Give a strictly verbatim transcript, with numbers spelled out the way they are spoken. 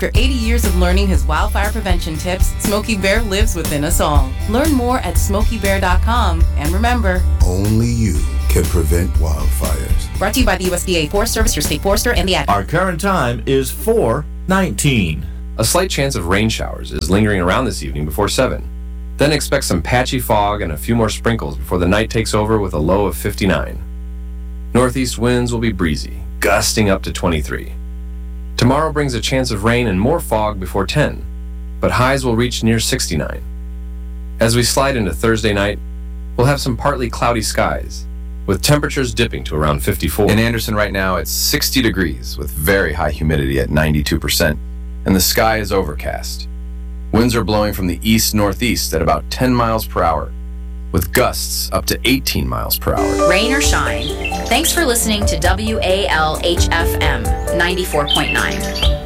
After eighty years of learning his wildfire prevention tips, Smokey Bear lives within us all. Learn more at smokey bear dot com. And remember, only you can prevent wildfires. Brought to you by the U S D A Forest Service, your state forester, and the Ad. Our current time is four nineteen. A slight chance of rain showers is lingering around this evening before seven. Then expect some patchy fog and a few more sprinkles before the night takes over with a low of fifty-nine. Northeast winds will be breezy, gusting up to twenty-three. Tomorrow brings a chance of rain and more fog before ten, but highs will reach near sixty-nine. As we slide into Thursday night, we'll have some partly cloudy skies, with temperatures dipping to around fifty-four. In Anderson right now, it's sixty degrees with very high humidity at ninety-two percent, and the sky is overcast. Winds are blowing from the east-northeast at about ten miles per hour, with gusts up to eighteen miles per hour. Rain or shine. Thanks for listening to W A L H F M ninety-four point nine.